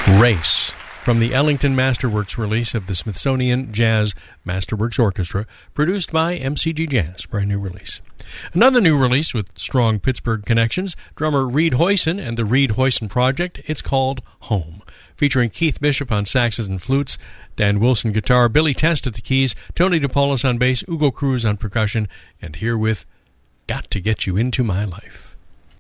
Race, from the Ellington Masterworks release of the Smithsonian Jazz Masterworks Orchestra, produced by MCG Jazz, brand new release. Another new release with strong Pittsburgh connections, drummer Reed Hoyson and the Reed Hoyson Project. It's called Home, featuring Keith Bishop on saxes and flutes, Dan Wilson guitar, Billy Test at the keys, Tony DePaulis on bass, Ugo Cruz on percussion, and here with Got to Get You Into My Life.